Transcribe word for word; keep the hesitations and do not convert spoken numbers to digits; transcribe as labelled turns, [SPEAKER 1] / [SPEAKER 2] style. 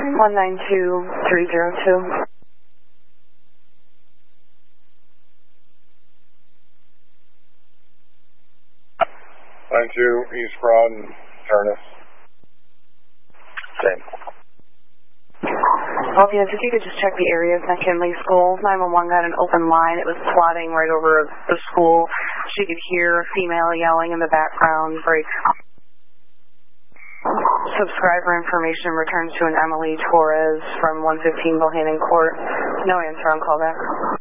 [SPEAKER 1] one nine two three zero two.
[SPEAKER 2] nine two East Broad and Turnus. Same.
[SPEAKER 1] Well, if you could just check the area of McKinley School. nine one one got an open line. It was swatting right over the school. She could hear a female yelling in the background. Break. Subscriber information returns to an Emily Torres from one fifteen Bohannon Court. No answer on callback.